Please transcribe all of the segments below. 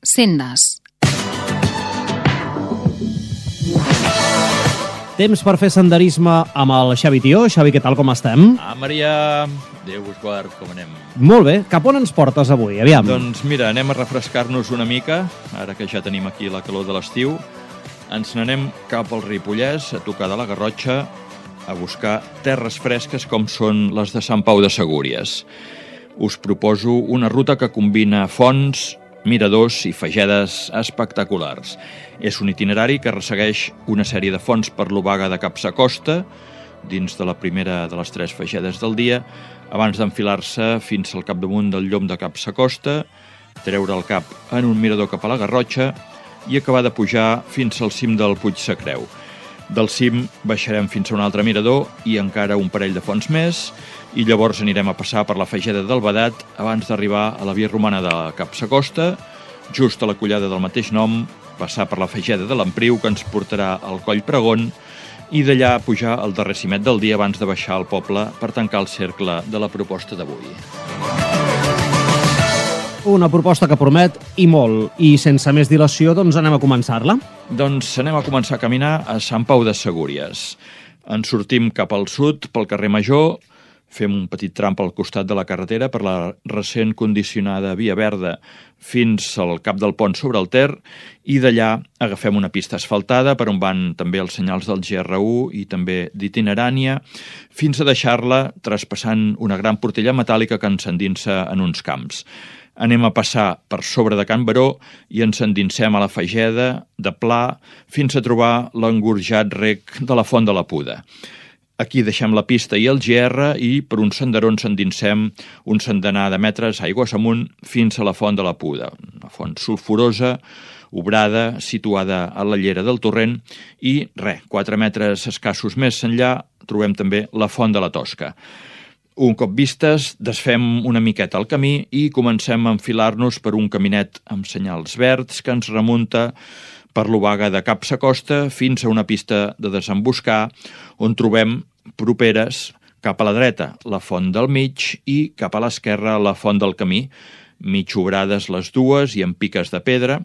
Sendes. Temps per fer senderisme amb el Xavi Tió. Xavi, què tal, com estem? Maria, Déu vos guard, com anem? Molt bé. Cap on ens portes avui? Aviam. Doncs mira, anem a refrescar-nos una mica, ara que ja tenim aquí la calor de l'estiu. Ens n'anem cap al Ripollès, a tocar de la Garrotxa, a buscar terres fresques com són les de Sant Pau de Segúries. Us proposo una ruta que combina fonts, miradors i fagedes espectaculars. És un itinerari que ressegueix una sèrie de fonts per l'Obaga de Capsacosta, dins de la primera de les 3 fagedes del dia, abans d'enfilar-se fins al capdamunt del Llom de Capsacosta, treure el cap en un mirador cap a la Garrotxa i acabar de pujar fins al cim del Puig Sacreu. Del cim baixarem fins a un altre mirador i encara un parell de fonts més, i llavors anirem a passar per la fageda del Badat abans d'arribar a la via romana de Capsacosta, just a la collada del mateix nom, passar per la fageda de l'Empriu, que ens portarà al Coll Pregon, i d'allà pujar al darrer cimet del dia abans de baixar al poble per tancar el cercle de la proposta d'avui. Una proposta que promet i molt. I sense més dilació, doncs anem a començar-la. Doncs anem a començar a caminar a Sant Pau de Segúries. Ens sortim cap al sud, pel carrer Major, fem un petit tram al costat de la carretera per la recent condicionada Via Verda fins al cap del pont sobre el Ter, i d'allà agafem una pista asfaltada per on van també els senyals del GR1 i també d'itinerània, fins a deixar-la traspassant una gran portella metàl·lica que ens endinsa en uns camps. Anem a passar per sobre de Can Baró i ens endinsem a la fageda de Pla fins a trobar l'engorjat rec de la Font de la Puda. Aquí deixem la pista i el GR i per un senderó ens endinsem un centenar de metres aigües amunt fins a la Font de la Puda, una font sulfurosa, obrada, situada a la llera del torrent, i 4 metres escassos més enllà trobem també la Font de la Tosca. Un cop vistes, desfem una miqueta el camí i comencem a enfilar-nos per un caminet amb senyals verds que ens remunta per l'Obaga de Capsacosta fins a una pista de desemboscar on trobem properes cap a la dreta la Font del Mig i cap a l'esquerra la Font del Camí, mig obrades les dues i amb piques de pedra,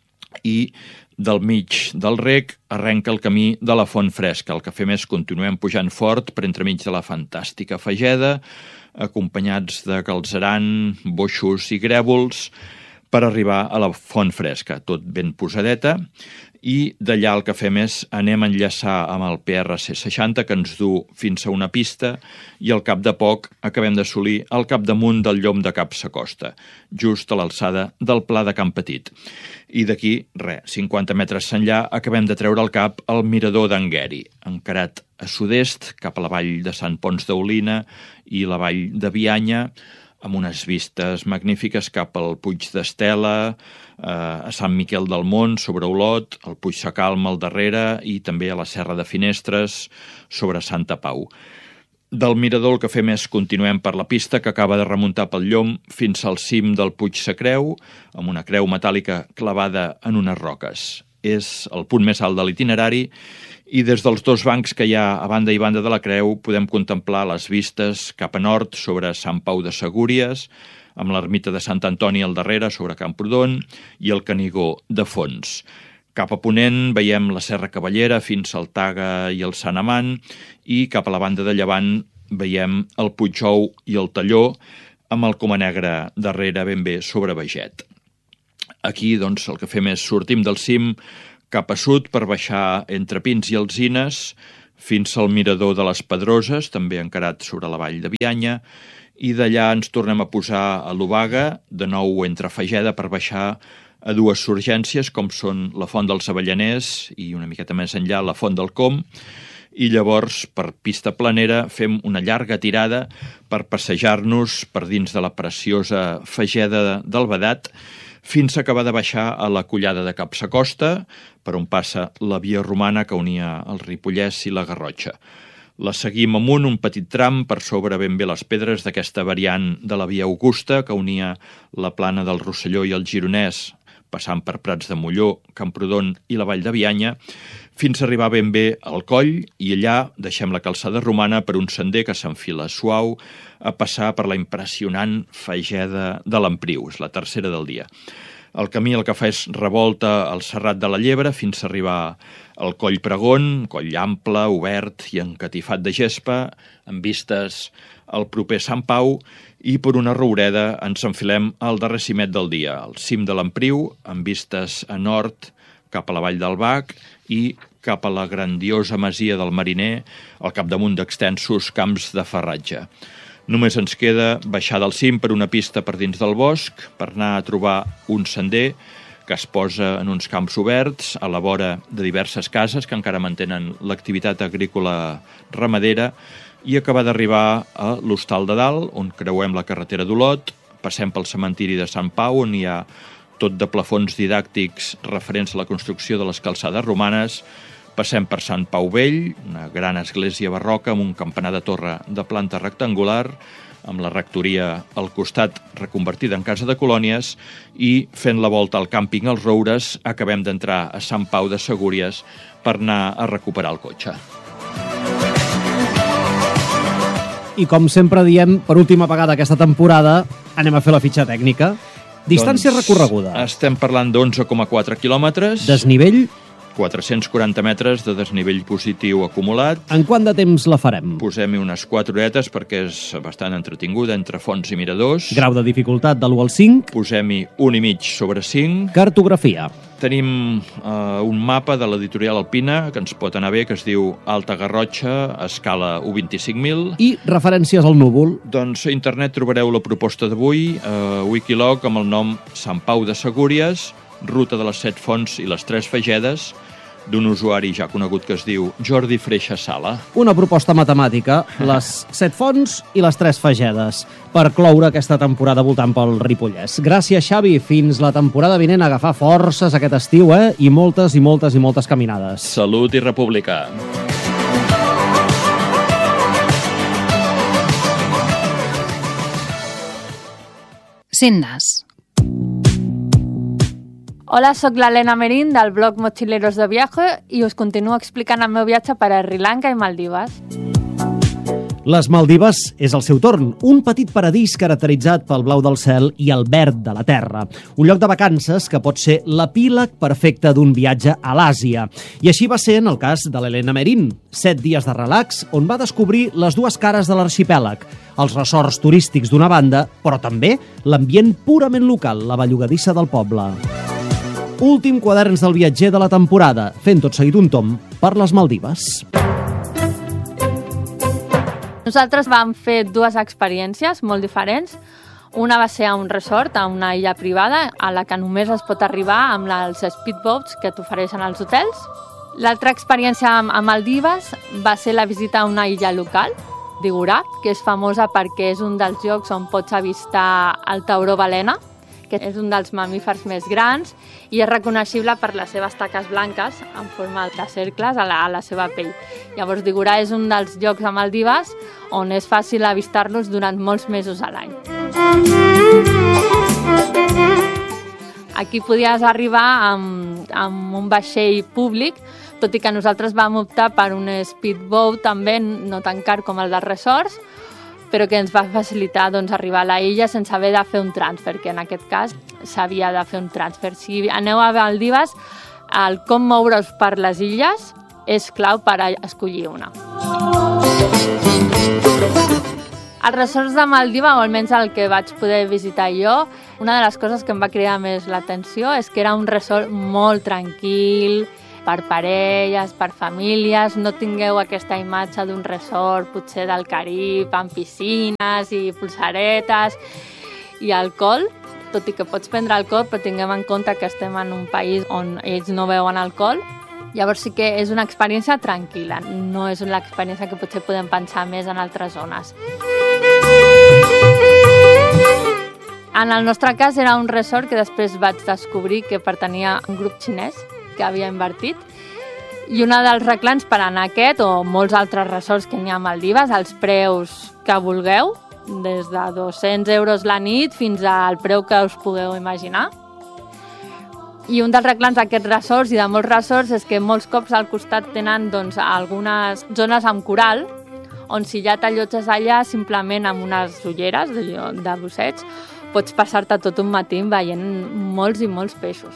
i del mig del rec arrenca el camí de la Font Fresca. El que fem és continuem pujant fort per entremig de la fantàstica fageda, acompanyats de galzeran, boixos i grèvols, per arribar a la Font Fresca, tot ben posadeta, i d'allà el que fem és anem a enllaçar amb el PRC 60 que ens du fins a una pista i al cap de poc acabem d'assolir el capdamunt del Llom de Capsacosta, just a l'alçada del Pla de Can Petit. I d'aquí, 50 metres enllà, acabem de treure el cap al mirador d'Angueri, encarat a sud-est cap a la vall de Sant Pons d'Olina i la vall de Bianya, amb unes vistes magnífiques cap al Puig d'Estela, a Sant Miquel del Mont, sobre Olot, al Puig Sacalm al darrere i també a la Serra de Finestres, sobre Santa Pau. Del mirador el que fem és continuem per la pista que acaba de remuntar pel Llom fins al cim del Puig Sacreu, amb una creu metàl·lica clavada en unes roques. És el punt més alt de l'itinerari i des dels 2 bancs que hi ha a banda i banda de la creu podem contemplar les vistes cap a nord sobre Sant Pau de Segúries, amb l'ermita de Sant Antoni al darrere sobre Camprodon i el Canigó de fons. Cap a ponent veiem la Serra Cavallera fins al Taga i el Sant Amant, i cap a la banda de llevant veiem el Puigjou i el Talló, amb el Coma Negra darrere ben bé sobre Beget. Aquí, doncs, el que fem és sortim del cim cap a sud per baixar entre Pins i Alzines fins al mirador de les Pedroses, també encarat sobre la vall de Bianya, i d'allà ens tornem a posar a l'Obaga, de nou entre Fageda per baixar a 2 surgències com són la Font dels Avellaners i una miqueta més enllà la Font del Com, i llavors per pista planera fem una llarga tirada per passejar-nos per dins de la preciosa fageda del Badat fins a acabar de baixar a la collada de Capsacosta, per on passa la via romana que unia el Ripollès i la Garrotxa. La seguim amunt un petit tram per sobre ben bé les pedres d'aquesta variant de la via Augusta que unia la plana del Rosselló i el Gironès, passant per Prats de Molló, Camprodon i la Vall de Bianya, fins a arribar ben bé al coll, i allà deixem la calçada romana per un sender que s'enfila suau a passar per la impressionant fageda de l'Empriu, és la tercera del dia. El camí el que fa és revolta al Serrat de la Llebre fins a arribar al Coll Pregón, coll ample, obert i encatifat de gespa, amb vistes al proper Sant Pau, i per una roureda ens enfilem al darrer cimet del dia, al cim de l'Empriu, amb vistes a nord cap a la Vall del Bac i cap a la grandiosa masia del Mariner, al capdamunt d'extensos camps de farratge. Només ens queda baixar del cim per una pista per dins del bosc per anar a trobar un sender que es posa en uns camps oberts a la vora de diverses cases que encara mantenen l'activitat agrícola ramadera i acabar d'arribar a l'Hostal de Dalt, on creuem la carretera d'Olot, passem pel cementiri de Sant Pau, on hi ha tot de plafons didàctics referents a la construcció de les calçades romanes, passem per Sant Pau Vell, una gran església barroca amb un campanar de torre de planta rectangular, amb la rectoria al costat reconvertida en casa de colònies, i fent la volta al càmping Els Roures acabem d'entrar a Sant Pau de Segúries per anar a recuperar el cotxe. I com sempre diem, per última vegada aquesta temporada, anem a fer la fitxa tècnica. Distància recorreguda. Estem parlant d'11,4 quilòmetres. Desnivell. 440 metres de desnivell positiu acumulat. En quant de temps la farem? Posem-hi unes 4 horetes perquè és bastant entretinguda, entre fonts i miradors. Grau de dificultat de l'1 al 5. Posem-hi 1,5 sobre 5. Cartografia. Tenim un mapa de l'editorial Alpina que ens pot anar bé, que es diu Alta Garrotxa, a escala 1,25.000. I referències al núvol. Doncs a internet trobareu la proposta d'avui, a Wikiloc, amb el nom Sant Pau de Segúries, ruta de les 7 fonts i les 3 fagedes, d'un usuari ja conegut que es diu Jordi Freixa Sala. Una proposta matemàtica, les 7 fonts i les 3 fagedes, per cloure aquesta temporada voltant pel Ripollès. Gràcies, Xavi. Fins la temporada vinent, agafar forces aquest estiu, i moltes i moltes i moltes caminades. Salut i república. Sendes. Hola, sóc l'Helena Merín del blog Mochileros de Viaje i us continuo explicant el meu viatge per a Sri Lanka i Maldives. Les Maldives és el seu torn, un petit paradís caracteritzat pel blau del cel i el verd de la terra. Un lloc de vacances que pot ser l'epíleg perfecte d'un viatge a l'Àsia. I així va ser en el cas de l'Helena Merín. 7 dies de relax on va descobrir les dues cares de l'arxipèlag. Els resorts turístics d'una banda, però també l'ambient purament local, la bellugadissa del poble. Últim quaderns del viatger de la temporada, fent tot seguit un tom per les Maldives. Nosaltres vam fer 2 experiències molt diferents. Una va ser a un resort, a una illa privada, a la que només es pot arribar amb els speedboats que t'ofereixen als hotels. L'altra experiència a Maldives va ser la visita a una illa local, Digurat, que és famosa perquè és un dels llocs on pots avistar el tauró balena, que és un dels mamífers més grans i és reconeixible per les seves taques blanques en forma de cercles a la seva pell. Llavors, Digorà és un dels llocs a Maldives on és fàcil avistar-los durant molts mesos a l'any. Aquí podies arribar amb un vaixell públic, tot i que nosaltres vam optar per un speedboat també, no tan car com el dels resorts, però que ens va facilitar arribar a la illa sense haver de fer un transfer, que en aquest cas s'havia de fer un transfer. Si aneu a Maldives, el com moure's per les illes és clau per escollir una. Els resorts de Maldives, o almenys el que vaig poder visitar jo, una de les coses que em va cridar més l'atenció és que era un resort molt tranquil, per parelles, per famílies. No tingueu aquesta imatge d'un resort potser del Carib, amb piscines i pulsaretes i alcohol, tot i que pots prendre alcohol, però tinguem en compte que estem en un país on ells no beuen alcohol. Llavors sí que és una experiència tranquil·la, no és una experiència que potser podem pensar més en altres zones. En el nostre cas era un resort que després vaig descobrir que pertanyia a un grup xinès que havia invertit, i un dels reclams per anar a aquest o molts altres resorts que n'hi ha a Maldives, els preus que vulgueu, des de 200 euros la nit fins al preu que us pugueu imaginar. I un dels reclams d'aquests resorts i de molts resorts és que molts cops al costat tenen algunes zones amb coral, on si ja t'allotges allà simplement amb unes ulleres de busseig pots passar-te tot un matí veient molts i molts peixos.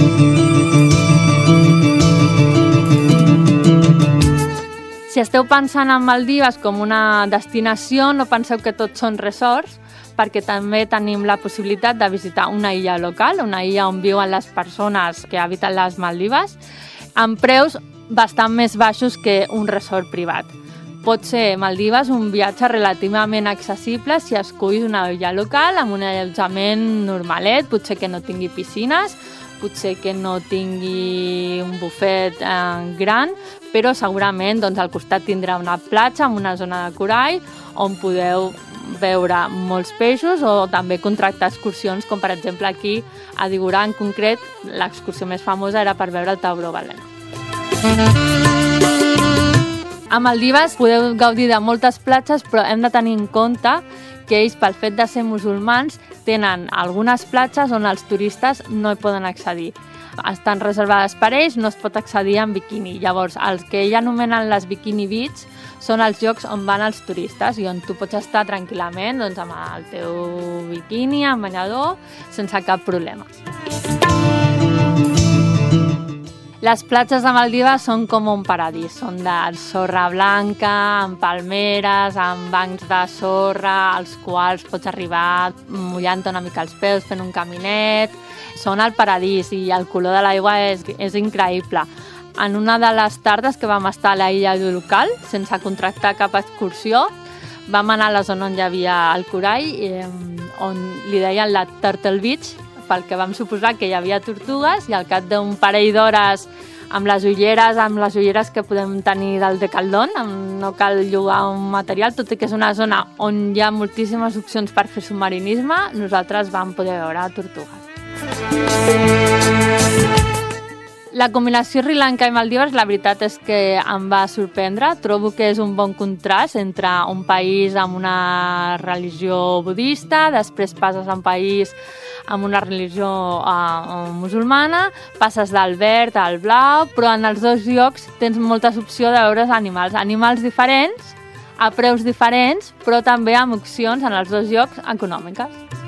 Si esteu pensant en Maldives com una destinació, no penseu que tots són resorts, perquè també tenim la possibilitat de visitar una illa local, una illa on viuen les persones que habiten les Maldives, amb preus bastant més baixos que un resort privat. Pot ser Maldives un viatge relativament accessible si esculls una illa local amb un allotjament normalet, potser que no tingui piscines, potser que no tingui un bufet gran, però segurament al costat tindrà una platja amb una zona de corall on podeu veure molts peixos o també contractar excursions, com per exemple aquí a Digorà en concret, l'excursió més famosa era per veure el tauró balena. A Maldives podeu gaudir de moltes platges, però hem de tenir en compte que ells, pel fet de ser musulmans, tenen algunes platges on els turistes no hi poden accedir. Estan reservades per ells, no es pot accedir en biquini. Llavors, els que ells anomenen les bikini beach són els llocs on van els turistes i on tu pots estar tranquil·lament amb el teu biquini, amb banyador, sense cap problema. Les platges de Maldives són com un paradís, són de sorra blanca, amb palmeres, amb bancs de sorra, als quals pots arribar mullant una mica els peus, fent un caminet. Són el paradís i el color de l'aigua és increïble. En una de les tardes que vam estar a la illa local, sense contractar cap excursió, vam anar a la zona on hi havia el corall, on li deien la Turtle Beach, pel que vam suposar que hi havia tortugues, i al cap d'un parell d'hores amb les ulleres que podem tenir del Decathlon, no cal llogar un material, tot i que és una zona on hi ha moltíssimes opcions per fer submarinisme, nosaltres vam poder veure tortugues. La combinació Sri Lanka i Maldives, la veritat és que em va sorprendre. Trobo que és un bon contrast entre un país amb una religió budista, després passes a un país amb una religió musulmana, passes del verd al blau, però en els dos llocs tens moltes opcions de veure animals diferents, a preus diferents, però també amb opcions en els dos llocs econòmiques.